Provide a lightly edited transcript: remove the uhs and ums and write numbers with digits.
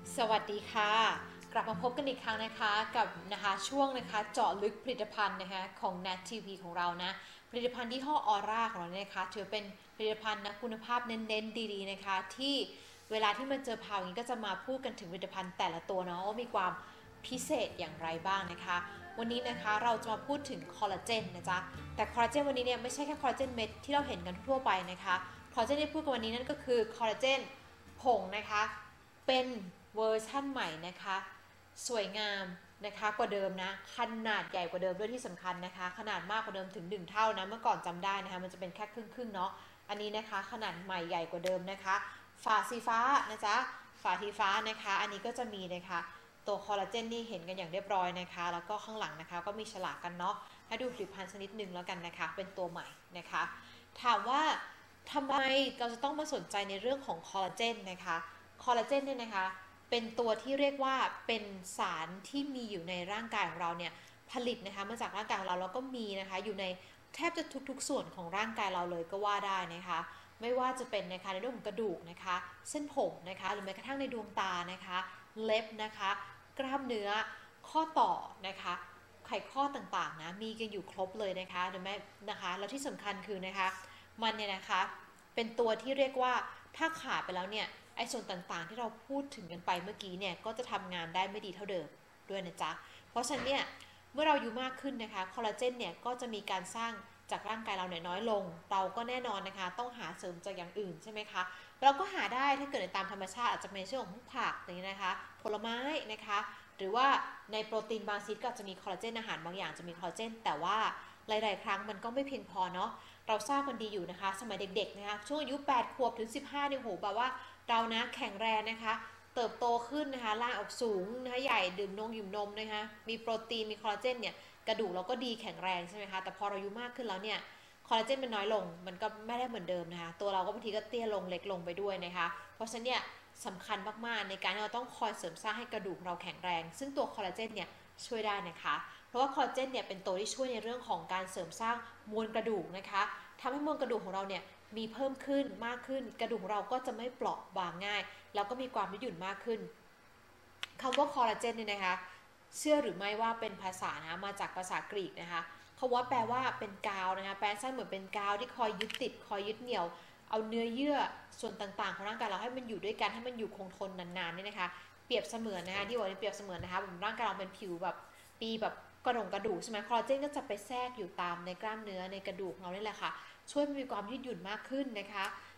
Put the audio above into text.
สวัสดีค่ะกลับมาพบกันอีกครั้งนะคะกับช่วงเจาะลึกผลิตภัณฑ์ของ Nat TV ของเรานะผลิตภัณฑ์ยี่ห้อออร่าของเราเนี่ยนะคะถือเป็นผลิตภัณฑ์นะคุณภาพเน้นๆดีๆนะคะที่เวลาที่มันเจอข่าวอย่างนี้ก็จะมาพูดกันถึงผลิตภัณฑ์แต่ละตัวเนาะว่ามีความพิเศษอย่างไรบ้างนะคะวันนี้นะคะเราจะมาพูดถึงคอลลาเจนนะจ๊ะแต่คอลลาเจนวันนี้เนี่ยไม่ใช่แค่คอลลาเจนเม็ดที่เราเห็นกันทั่วไปนะคะคอลลาเจนที่พูดกันวันนี้นั่นก็คือคอลลาเจนผงนะคะเป็นเวอร์ชั่นใหม่นะคะสวยงามนะคะกว่าเดิมนะขนาดใหญ่กว่าเดิมด้วยที่สำคัญนะคะขนาดมากกว่าเดิมถึง1เท่านะเมื่อก่อนจำได้นะคะมันจะเป็นแค่ครึ่งเนาะอันนี้นะคะขนาดใหม่ใหญ่กว่าเดิมนะคะฝาสีฟ้านะจ๊ะฝาสีฟ้านะคะอันนี้ก็จะมีนะคะตัวคอลลาเจนนี่เห็นกันอย่างเรียบร้อยนะคะแล้วก็ข้างหลังนะคะก็มีฉลากกันเนาะให้ดูผลิตภัณฑ์ชนิดหนึ่งแล้วกันนะคะเป็นตัวใหม่นะคะถามว่าทำไมเราจะต้องมาสนใจในเรื่องของคอลลาเจนนะคะคอลลาเจนเนี่ยนะคะเป็นตัวที่เรียกว่าเป็นสารที่มีอยู่ในร่างกายของเราเนี่ยผลิตนะคะมาจากร่างกายของเราแล้วก็มีนะคะอยู่ในแทบจะทุกๆส่วนของร่างกายเราเลยก็ว่าได้นะคะไม่ว่าจะเป็นนะคะในเรื่องของกระดูกนะคะเส้นผมนะคะหรือแม้กระทั่งในดวงตานะคะเล็บนะคะกล้ามเนื้อข้อต่อนะคะไขข้อต่างๆนะมีกันอยู่ครบเลยนะคะหรือแม้นะคะแล้วที่สำคัญคือนะคะมันเนี่ยนะคะเป็นตัวที่เรียกว่าถ้าขาดไปแล้วเนี่ยไอ้ส่วนต่างๆที่เราพูดถึงกันไปเมื่อกี้เนี่ยก็จะทำงานได้ไม่ดีเท่าเดิมด้วยนะจ๊ะเพราะฉะนั้นเนี่ยเมื่อเราอายุมากขึ้นนะคะคอลลาเจนเนี่ยก็จะมีการสร้างจากร่างกายเราเนี่ยน้อยลงเราก็แน่นอนนะคะต้องหาเสริมจากอย่างอื่นใช่ไหมคะเราก็หาได้ถ้าเกิดในตามธรรมชาติอาจจะเป็นช่วงของผักอย่างนี้นะคะผลไม้นะคะหรือว่าในโปรตีนบางชนิดก็จะมีคอลลาเจนอาหารบางอย่างจะมีคอลลาเจนแต่ว่าหลายๆครั้งมันก็ไม่เพียงพอเนาะเราทราบกันดีอยู่นะคะสมัยเด็กๆนะคะช่วงอายุ8 ขวบถึง15เนี่ยโหแบบว่าเรานะแข็งแรงนะคะเติบโตขึ้นนะคะร่างออกสูงนะคะใหญ่ดื่มนมนะคะมีโปรตีนมีคอลลาเจนเนี่ยกระดูกเราก็ดีแข็งแรงใช่ไหมคะแต่พอเราอายุมากขึ้นแล้วเนี่ยคอลลาเจนมันน้อยลงมันก็ไม่ได้เหมือนเดิมนะคะตัวเราก็บางทีก็เตี้ยลงเล็กลงไปด้วยนะคะเพราะฉะนั้นเนี่ยสำคัญมากๆในการที่เราต้องคอยเสริมสร้างให้กระดูกเราแข็งแรงซึ่งตัวคอลลาเจนเนี่ยช่วยได้นะคะเพราะว่าคอลลาเจนเนี่ยเป็นตัวที่ช่วยในเรื่องของการเสริมสร้างมวลกระดูกนะคะทำให้มวลกระดูกของเราเนี่ยมีเพิ่มขึ้นมากขึ้นกระดูกเราก็จะไม่เปราะบางง่ายแล้วก็มีความยืดหยุ่นมากขึ้นคำว่าคอลลาเจนเนี่ยนะคะเชื่อหรือไม่ว่าเป็นภาษานะมาจากภาษากรีกนะคะคำว่าแปลว่าเป็นกาวนะคะแปลสั้นเหมือนเป็นกาวที่คอยยึดติดคอยยึดเหนี่ยวเอาเนื้อเยื่อส่วนต่างๆของร่างกายเราให้มันอยู่ด้วยกันให้มันอยู่คงทนนานๆเนี่ยนะคะเปรียบเสมือนนะคะที่บอกว่าเปรียบเสมือนนะคะร่างกายเราเป็นผิวแบบปีแบบกระดูกใช่ไหมคอลลาเจนก็จะไปแทรกอยู่ตามในกล้ามเนื้อในกระดูกเรานี่แหละค่ะช่วยมีความยืดหยุ่นมากขึ้นนะคะ